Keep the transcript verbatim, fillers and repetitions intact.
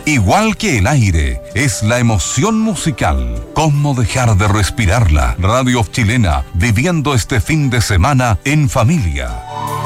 Igual que el aire, es la emoción musical. ¿Cómo dejar de respirarla? Radio chilena, viviendo este fin de semana en familia.